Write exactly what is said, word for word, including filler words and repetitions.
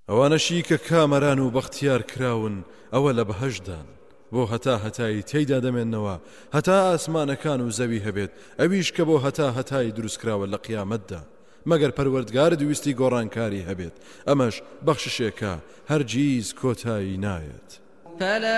ئەوانەشی کە کامەران و بەختیار کراون ئەوە لە بەهەشدان بۆ هەتا هەتایی تێیدا دەمێننەوە هەتا ئاسمانەکان و زەوی هەبێت ئەویش کە بۆ هەتا هەتایی دروستکراوە لە قیامەتدا مەگەر پەروەردگار دویستی گۆڕانکاری هەبێت ئەمەش بەخششێکە هەرگیز کۆتایی نایەت.